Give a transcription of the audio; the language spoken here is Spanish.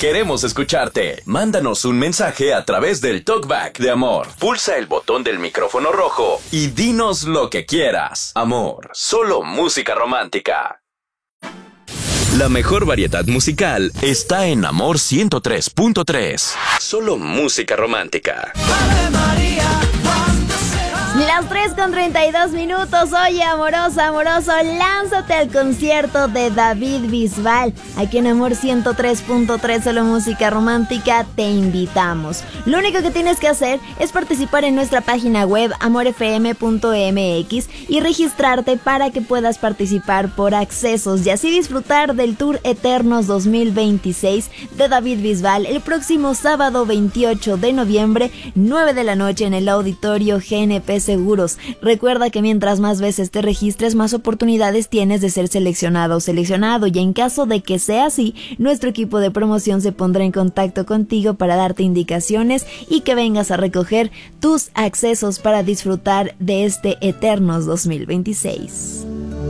Queremos escucharte. Mándanos un mensaje a través del Talkback de Amor. Pulsa el botón del micrófono rojo y dinos lo que quieras. Amor, solo música romántica. La mejor variedad musical está en Amor 103.3. Solo música romántica. Ave María. Las 3:32. Oye, amoroso, lánzate al concierto de David Bisbal. Aquí en Amor 103.3, solo música romántica, te invitamos. Lo único que tienes que hacer es participar en nuestra página web amorfm.mx y registrarte para que puedas participar por accesos y así disfrutar del Tour Eternos 2026 de David Bisbal el próximo sábado 28 de noviembre, 9 de la noche en el auditorio GNP Seguros. Recuerda que mientras más veces te registres, más oportunidades tienes de ser seleccionado o seleccionado, y en caso de que sea así, nuestro equipo de promoción se pondrá en contacto contigo para darte indicaciones y que vengas a recoger tus accesos para disfrutar de este Eternos 2026.